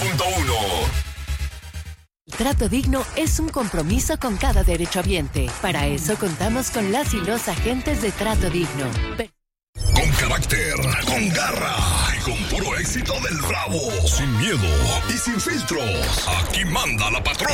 Trato Digno es un compromiso con cada derechohabiente. Para eso contamos con las y los agentes de Trato Digno. Con carácter, con garra y con puro éxito del rabo. Sin miedo y sin filtros. Aquí manda la patrona.